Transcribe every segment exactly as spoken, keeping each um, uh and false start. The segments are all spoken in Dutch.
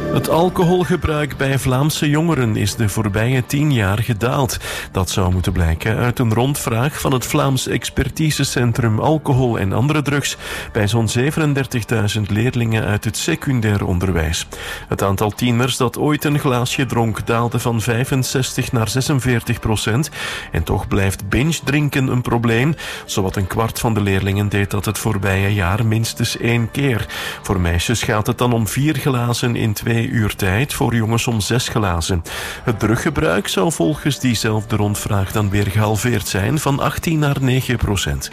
Het alcoholgebruik bij Vlaamse jongeren is de voorbije tien jaar gedaald. Dat zou moeten blijken uit een rondvraag van het Vlaams Expertisecentrum Alcohol en andere drugs bij zo'n zevenendertigduizend leerlingen uit het secundair onderwijs. Het aantal tieners dat ooit een glaasje dronk daalde van vijfenzestig naar zesenveertig procent. En toch blijft binge-drinken een probleem. Zowat een kwart van de leerlingen deed dat het voorbije jaar minstens één keer. Voor meisjes gaat het dan om vier glazen in twee uur tijd, voor jongens om zes glazen. Het druggebruik zou volgens diezelfde rondvraag dan weer gehalveerd zijn, van achttien naar negen procent.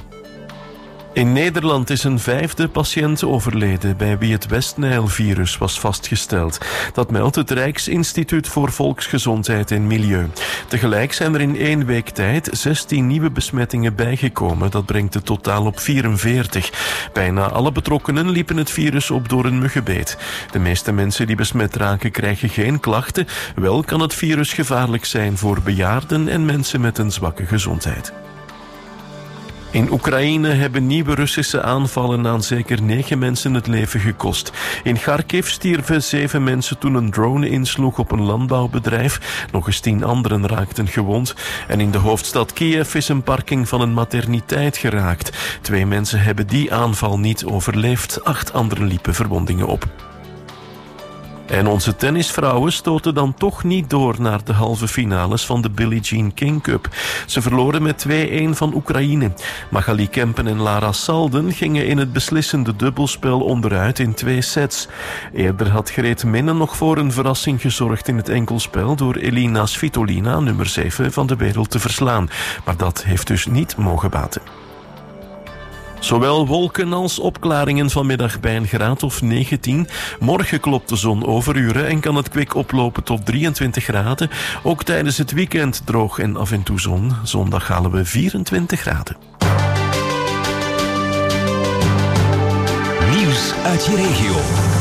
In Nederland is een vijfde patiënt overleden bij wie het West-Nijl-virus was vastgesteld. Dat meldt het Rijksinstituut voor Volksgezondheid en Milieu. Tegelijk zijn er in één week tijd zestien nieuwe besmettingen bijgekomen. Dat brengt het totaal op vierenveertig. Bijna alle betrokkenen liepen het virus op door een muggenbeet. De meeste mensen die besmet raken krijgen geen klachten. Wel kan het virus gevaarlijk zijn voor bejaarden en mensen met een zwakke gezondheid. In Oekraïne hebben nieuwe Russische aanvallen aan zeker negen mensen het leven gekost. In Kharkiv stierven zeven mensen toen een drone insloeg op een landbouwbedrijf. Nog eens tien anderen raakten gewond. En in de hoofdstad Kiev is een parking van een materniteit geraakt. Twee mensen hebben die aanval niet overleefd. Acht anderen liepen verwondingen op. En onze tennisvrouwen stoten dan toch niet door naar de halve finales van de Billie Jean King Cup. Ze verloren met twee-een van Oekraïne. Magali Kempen en Lara Salden gingen in het beslissende dubbelspel onderuit in twee sets. Eerder had Greet Minne nog voor een verrassing gezorgd in het enkelspel door Elina Svitolina, nummer zeven van de wereld, te verslaan. Maar dat heeft dus niet mogen baten. Zowel wolken als opklaringen vanmiddag bij een graad of negentien. Morgen klopt de zon overuren en kan het kwik oplopen tot drieëntwintig graden. Ook tijdens het weekend droog en af en toe zon. Zondag halen we vierentwintig graden. Nieuws uit je regio.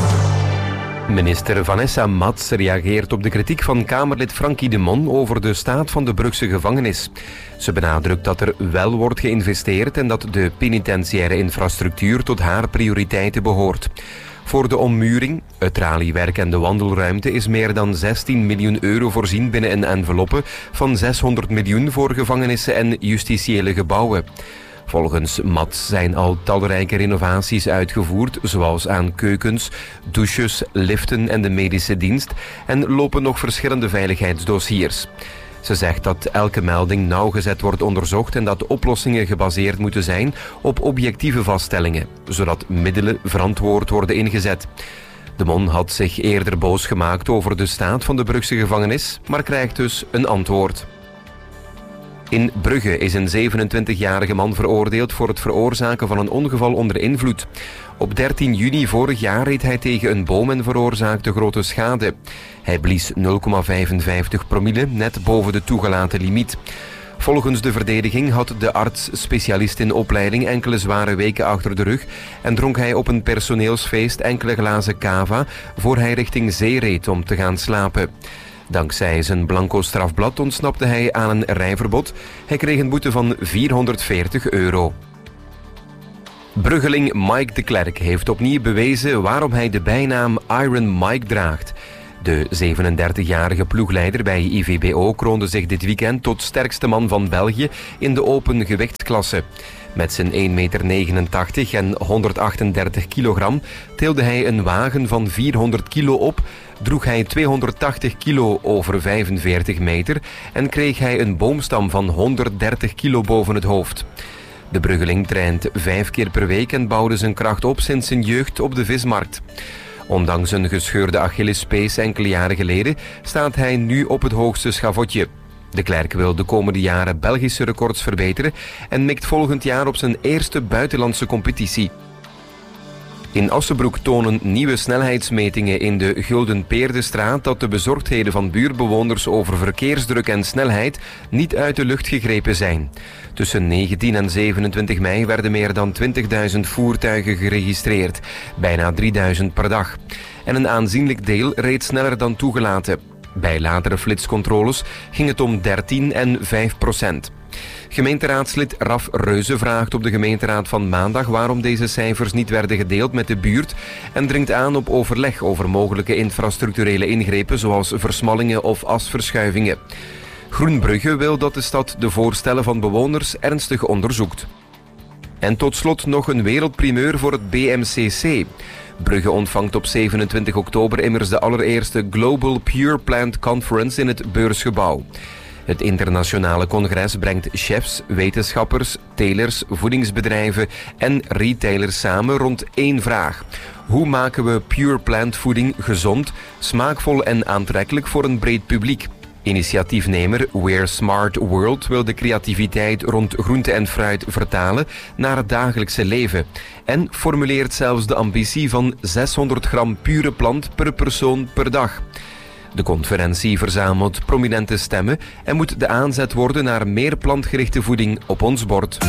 Minister Vanessa Mats reageert op de kritiek van Kamerlid Frankie de Mon over de staat van de Brugse gevangenis. Ze benadrukt dat er wel wordt geïnvesteerd en dat de penitentiaire infrastructuur tot haar prioriteiten behoort. Voor de ommuring, het traliewerk en de wandelruimte is meer dan zestien miljoen euro voorzien binnen een enveloppe van zeshonderd miljoen voor gevangenissen en justitiële gebouwen. Volgens Mats zijn al talrijke renovaties uitgevoerd, zoals aan keukens, douches, liften en de medische dienst, en lopen nog verschillende veiligheidsdossiers. Ze zegt dat elke melding nauwgezet wordt onderzocht en dat oplossingen gebaseerd moeten zijn op objectieve vaststellingen, zodat middelen verantwoord worden ingezet. De Mon had zich eerder boos gemaakt over de staat van de Brugse gevangenis, maar krijgt dus een antwoord. In Brugge is een zevenentwintigjarige man veroordeeld voor het veroorzaken van een ongeval onder invloed. Op dertien juni vorig jaar reed hij tegen een boom en veroorzaakte grote schade. Hij blies nul komma vijfenvijftig promille, net boven de toegelaten limiet. Volgens de verdediging had de arts specialist in opleiding enkele zware weken achter de rug en dronk hij op een personeelsfeest enkele glazen cava voor hij richting zee reed om te gaan slapen. Dankzij zijn blanco strafblad ontsnapte hij aan een rijverbod. Hij kreeg een boete van vierhonderdveertig euro. Bruggeling Mike de Klerk heeft opnieuw bewezen waarom hij de bijnaam Iron Mike draagt. De zevenendertigjarige ploegleider bij I V B O kroonde zich dit weekend tot sterkste man van België in de open gewichtsklasse. Met zijn één komma negenentachtig meter en honderdachtendertig kilogram tilde hij een wagen van vierhonderd kilo op, droeg hij tweehonderdtachtig kilo over vijfenveertig meter en kreeg hij een boomstam van honderddertig kilo boven het hoofd. De Bruggeling traint vijf keer per week en bouwde zijn kracht op sinds zijn jeugd op de vismarkt. Ondanks een gescheurde Achillespees enkele jaren geleden staat hij nu op het hoogste schavotje. De Klerk wil de komende jaren Belgische records verbeteren en mikt volgend jaar op zijn eerste buitenlandse competitie. In Assenbroek tonen nieuwe snelheidsmetingen in de Gulden Peerdestraat dat de bezorgdheden van buurtbewoners over verkeersdruk en snelheid niet uit de lucht gegrepen zijn. Tussen negentien en zevenentwintig mei werden meer dan twintigduizend voertuigen geregistreerd, bijna drieduizend per dag. En een aanzienlijk deel reed sneller dan toegelaten. Bij latere flitscontroles ging het om dertien en vijf procent. Gemeenteraadslid Raf Reuze vraagt op de gemeenteraad van maandag waarom deze cijfers niet werden gedeeld met de buurt en dringt aan op overleg over mogelijke infrastructurele ingrepen zoals versmallingen of asverschuivingen. Groenbrugge wil dat de stad de voorstellen van bewoners ernstig onderzoekt. En tot slot nog een wereldprimeur voor het B M C C. Brugge ontvangt op zevenentwintig oktober immers de allereerste Global Pure Plant Conference in het Beursgebouw. Het internationale congres brengt chefs, wetenschappers, telers, voedingsbedrijven en retailers samen rond één vraag. Hoe maken we pure plant voeding gezond, smaakvol en aantrekkelijk voor een breed publiek? Initiatiefnemer We're Smart World wil de creativiteit rond groente en fruit vertalen naar het dagelijkse leven. En formuleert zelfs de ambitie van zeshonderd gram pure plant per persoon per dag. De conferentie verzamelt prominente stemmen en moet de aanzet worden naar meer plantgerichte voeding op ons bord.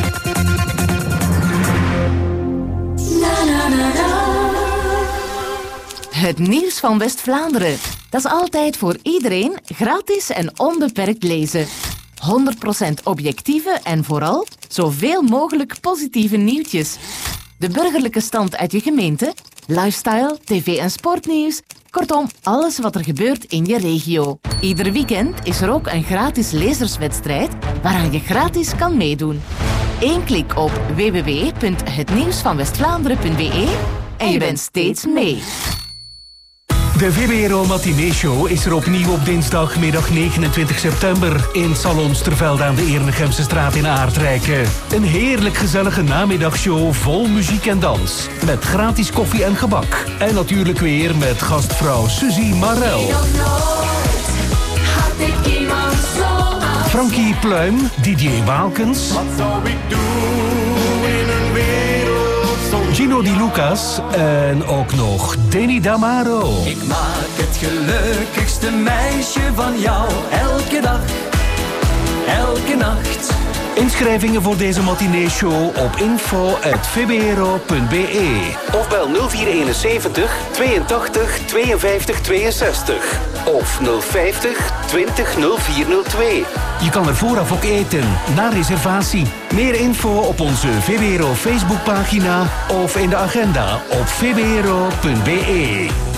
Het nieuws van West-Vlaanderen. Dat is altijd voor iedereen gratis en onbeperkt lezen. honderd procent objectieve en vooral zoveel mogelijk positieve nieuwtjes. De burgerlijke stand uit je gemeente, lifestyle, tv en sportnieuws. Kortom, alles wat er gebeurt in je regio. Ieder weekend is er ook een gratis lezerswedstrijd waaraan je gratis kan meedoen. Eén klik op w w w punt het nieuws van westvlaanderen punt b e en je bent steeds mee. De V B R O Matinee Show is er opnieuw op dinsdagmiddag negenentwintig september in Salon Stervelde aan de Ernegemse straat in Aardrijken. Een heerlijk gezellige namiddagshow vol muziek en dans. Met gratis koffie en gebak. En natuurlijk weer met gastvrouw Suzy Marel. Frankie Pluim, D J Waalkens. Wat zou ik doen in een wereld zonder Gino Di Lucas en ook nog Danny Damaro. Ik maak het gelukkigste meisje van jou elke dag, elke nacht. Inschrijvingen voor deze matinee-show op info at v b r o punt b e. Of bel nul vier eenenzeventig tweeëntachtig tweeënvijftig tweeënzestig of nul vijftig twintig nul vier nul twee. Je kan er vooraf ook eten, na reservatie. Meer info op onze V B R O Facebookpagina of in de agenda op v b r o punt b e.